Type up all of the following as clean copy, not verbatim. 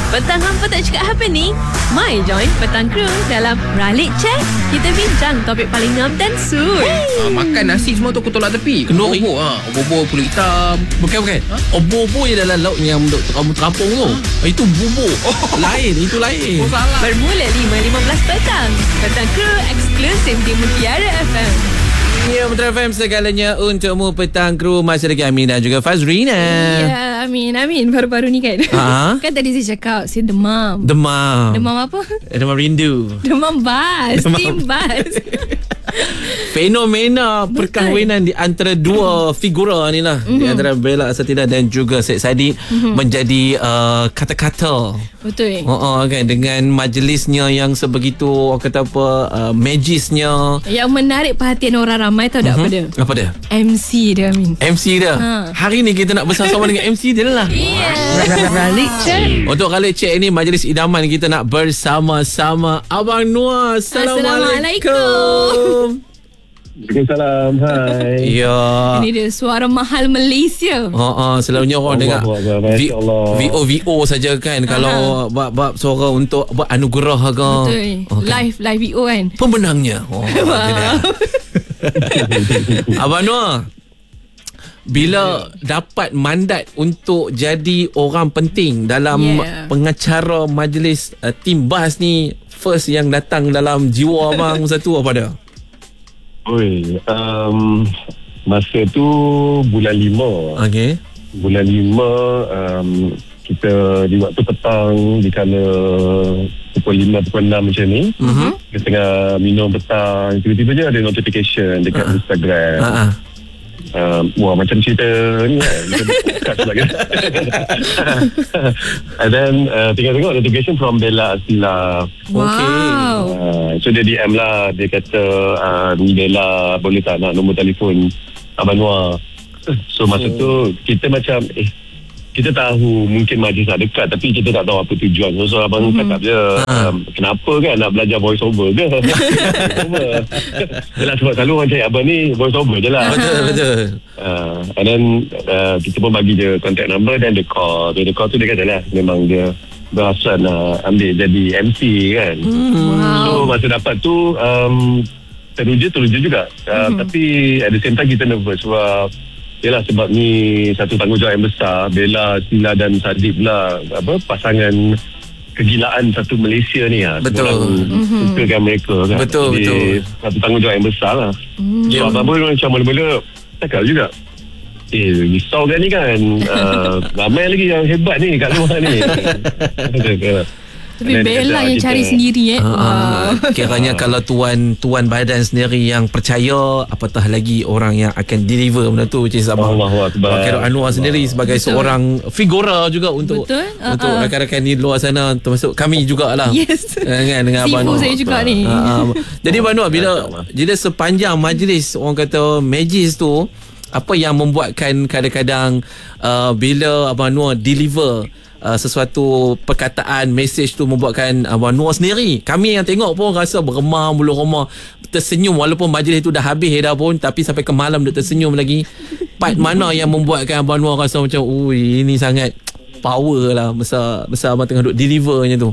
Petang hampa tak cakap apa ni? Mai join Petang Crew dalam Ralik Chat. Kita bincang topik paling ngam dan suit. Makan nasi semua tu aku tolak tepi. Kenduri. Obor kulit hitam. Bukan. Obor-obor je dalam laut yang terapung tu. Itu bubur. Lain, itu lain. Salah. Bermula 5.15 petang. Petang Crew eksklusif di Mutiara FM. Ya, Mutiara FM segalanya untukmu. Petang Crew masih lagi Amin dan juga Fazrina. Ya, Amin. Baru-baru ni kan. Kan tadi saya cakap saya demam. Demam apa? Demam rindu. Demam bas. Steam bas. Fenomena perkahwinan di antara dua figura ni lah, di antara Bella Satina dan juga Syed Saddiq menjadi kata-kata. Betul. Kan, dengan majlisnya yang sebegitu, orang kata apa, magisnya. Yang menarik perhatian orang ramai tahu tak apa dia? Apa dia? MC dia, Amin. MC dia. Hari ni kita nak bersama-sama dengan MC dia lah. Ralik Chat. Untuk Ralik Chat ini, majlis idaman kita nak bersama-sama Abang Noah. Assalamualaikum. Waalaikumsalam. Hai. Ya. Ini dia suara mahal Malaysia. Selalunya orang dengar VO saja kan, kalau bab suara untuk buat anugerah ke. Betul. Live VO kan. Pemenangnya. Abang Noah, bila dapat mandat untuk jadi orang penting dalam pengacara majlis tim bas ni, first yang datang dalam jiwa abang satu apa dia? Masa tu bulan 5. Okey. Bulan 5 kita di waktu petang, di kala pukul 5, pukul 6 macam ni. Kita tengah minum petang, tiba-tiba je ada notification dekat Instagram. Wah, macam cerita ni kan. And then tengok notification from Bella Asila. Wow. So dia DM lah. Dia kata ni Bella, boleh tak nak nombor telefon Abang Noah. So masa tu kita macam kita tahu mungkin majlis nak dekat, tapi kita tak tahu apa tujuan. So abang cakap je, kenapa kan nak belajar voice over ke? Yelah, sebab selalu orang cari abang ni voice over je lah. Betul. And then kita pun bagi dia contact number dan dia call. Dia call tu dia kata lah, memang dia berasal nak ambil jadi MC kan. So masa dapat tu teruja juga. Tapi at the same time kita nervous sebab yelah, sebab ni satu tanggungjawab yang besar. Bella, Sila dan Saddiq pula pasangan kegilaan satu Malaysia ni lah. Betul. Sukakan mereka kan. Betul. Satu tanggungjawab yang besar lah. So apa-apa macam mula-mula cakap juga, risau kan ni kan. Ramai lagi yang hebat ni kat luar ni. Tapi Bella yang cari sendiri Kiranya kalau tuan badan sendiri yang percaya, apatah lagi orang yang akan deliver benda tu. Abang Khairul Anwar sendiri sebagai seorang figura juga untuk rakan-rakan di luar sana, termasuk kami jugalah. Yes. Dengan Abang Noah. saya juga ni. Jadi Abang Noah, bila sepanjang majlis orang kata magis tu, apa yang membuatkan kadang-kadang bila Abang Noah deliver sesuatu perkataan, message tu, membuatkan Abang Noah sendiri, kami yang tengok pun rasa beremah, bulu remah, tersenyum walaupun majlis tu dah habis dah pun, tapi sampai ke malam dia tersenyum lagi. Part mana yang membuatkan Abang Noah rasa macam ini sangat power lah masa abang tengah duk delivernya tu?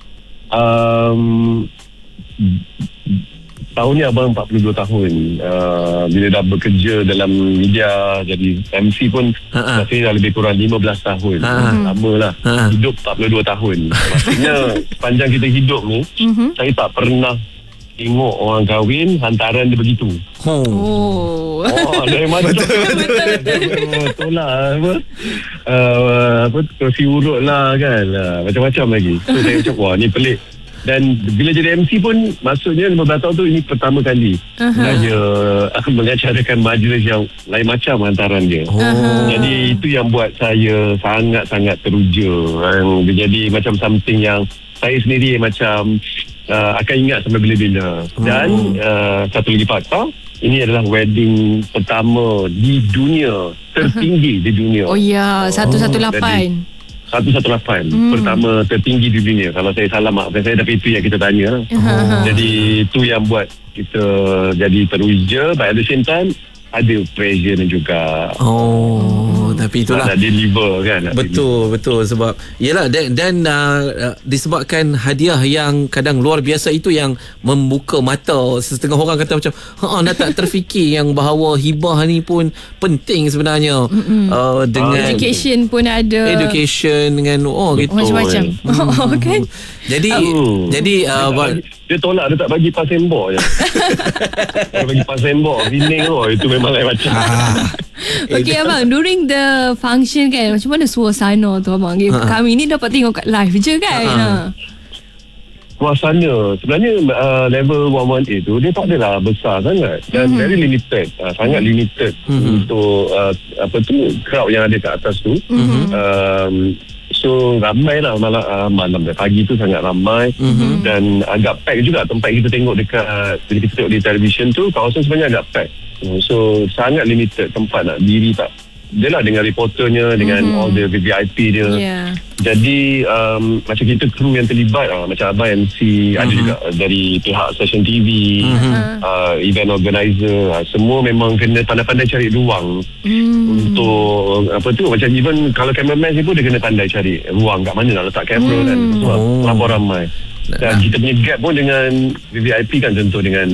Tahun ni abang 42 tahun. Bila dah bekerja dalam media, jadi MC pun masih dah lebih kurang 15 tahun. Lama lah. Hidup 42 tahun. Maksudnya sepanjang kita hidup ni, saya tak pernah tengok orang kahwin hantaran dia begitu. Dari mana? Betul lah. Kursi urut lah kan. Macam-macam lagi. So saya macam, wah ni pelik. Dan bila jadi MC pun, maksudnya 15 tahun tu ini pertama kali saya mengacarakan majlis yang lain macam hantaran dia. Jadi itu yang buat saya sangat-sangat teruja. Dia jadi macam something yang saya sendiri macam akan ingat sampai bila-bila. Dan satu lagi fakta, ini adalah wedding pertama di dunia, tertinggi di dunia. 118. 118 pertama tertinggi di dunia. Kalau saya salah maafkan saya, tapi itu yang kita tanya. Jadi itu yang buat kita jadi teruja, but at the same time ada pressure juga. Tapi itulah nak deliver kan. Betul sebab yalah dan disebabkan hadiah yang kadang luar biasa itu yang membuka mata setengah orang kata macam dah tak terfikir yang bahawa hibah ni pun penting sebenarnya. Dengan education pun ada. Education dengan gitu. Macam-macam. Kan? Jadi dia tolak, dia tak bagi pas sembok je. Dia bagi pas sembok Vining itu memang lain macam. Okay abang, during the function kan, macam mana suasana tu abang? Kami ni dapat tengok kat live je kan. Suasana sebenarnya level 118 tu dia tak adalah besar sangat dan very limited, sangat limited untuk crowd yang ada kat atas tu. So ramai lah malam pagi tu sangat ramai dan agak pack juga tempat kita tengok bila kita tengok di television tu, kawasan sebenarnya agak pack. So sangat limited tempat nak diri tak. Dia lah dengan reporternya, dengan all the VIP dia. Jadi macam kita kru yang terlibat, macam abang MC, ada juga dari pihak stesen TV, event organizer, semua memang kena pandai-pandai cari ruang untuk macam even kalau cameraman ni pun dia kena pandai cari ruang kat mana nak letak kamera kan, sebab terlampau ramai. Dan kita punya gap pun dengan VIP kan, contoh dengan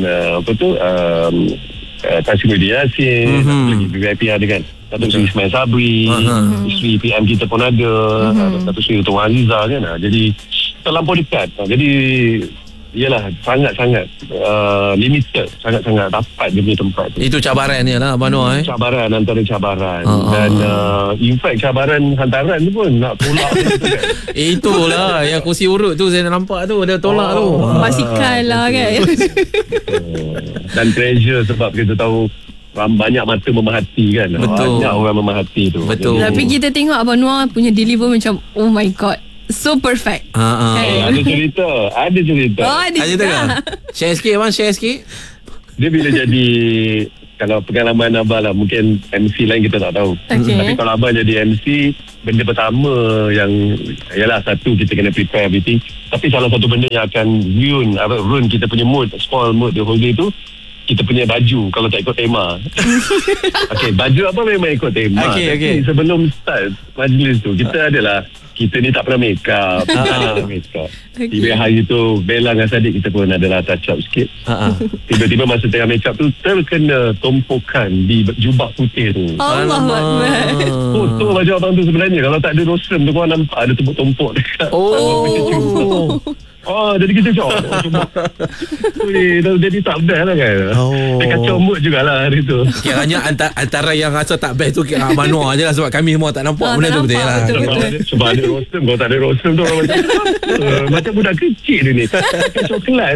Tan Sri Muhyiddin Yassin, lagi VIP ada kan, Datuk Seri Ismail Sabri, isteri PM kita pun ada, Datuk Seri Tuan Aziza kan. Jadi terlampau dekat. Jadi ialah sangat-sangat limited, sangat-sangat rapat dia punya tempat tu. Itu cabarannya lah Abang Noah. Cabaran antara cabaran. Dan in fact cabaran hantaran tu pun nak tolak kan. Itulah yang kursi urut tu saya nampak tu dia tolak tu. Basikal lah kan. Dan pressure sebab kita tahu banyak mata memahati kan. Betul. Banyak orang memahati tu. Betul. Tapi kita tengok Abang Noah punya deliver macam oh my god, so perfect. Ada cerita. Ada juga. Share sikit abang, share sikit. Dia bila jadi, kalau pengalaman abang lah, mungkin MC lain kita tak tahu. Tapi kalau abang jadi MC, benda pertama yang ialah satu, kita kena prepare everything. Tapi salah satu benda yang akan ruin kita punya mood, spoil mood the whole day tu, kita punya baju kalau tak ikut tema. Baju apa memang ikut tema. Tapi sebelum start majlis tu, kita ni tak pernah make up. Tiba hari tu Bella dengan Sadiq kita pun adalah touch up sikit. Tiba-tiba masa tengah make up tu terkena tumpukan di jubah putih tu. Allahuakbar. Foto baju abang tu sebenarnya kalau tak ada rostrum tu kau nampak ada tumpuk-tumpuk dekat. Jadi kita cuba. Jadi tak best lah kan. Dia kacau mood jugalah hari tu. Kiranya antara yang rasa tak best tu Abang Noah je lah, sebab kami semua tak nampak benda tu betul lah. Sebab ada rostrum, kalau tak ada rostrum tu orang macam budak kecil dia ni. Kacau kelas.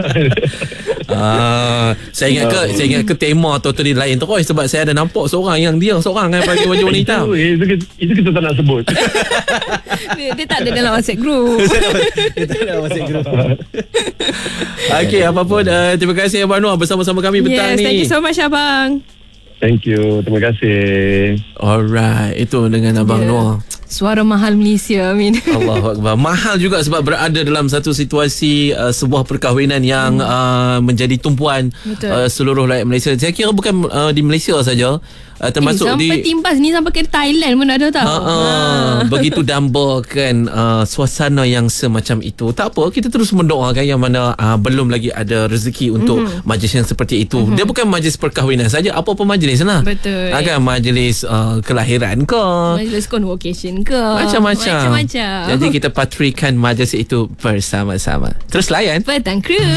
Saya ingat ke tema totally lain terus, sebab saya ada nampak seorang yang dia seorang kan pakai baju warna hitam. Itu kita tak nak sebut. Dia tak ada dalam WhatsApp group. Dia tak ada WhatsApp group. Okey, apa pun terima kasih Abang Noah bersama-sama kami petang ni. Thank you so much abang. Thank you, terima kasih. Alright, itu dengan Abang Noah. Suara mahal Malaysia, Amin. Allahu Akbar. Mahal juga sebab berada dalam satu situasi sebuah perkahwinan yang menjadi tumpuan seluruh rakyat Malaysia. Saya kira bukan di Malaysia saja, termasuk sampai timbas ni sampai ke Thailand pun ada tahu. Begitu dambakan suasana yang semacam itu. Tak apa, kita terus mendoakan yang mana belum lagi ada rezeki untuk majlis yang seperti itu. Dia bukan majlis perkahwinan saja, apa-apa majlis lah. Betul. Kan majlis kelahiran ke, majlis convocation ke, macam-macam. Macam-macam. Jadi kita patrikan majlis itu bersama-sama. Terus layan Petang Crew.